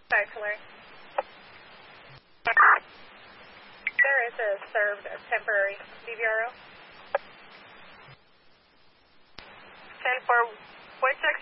Back to Larry. There is a served temporary CVRO. 10-4, voice check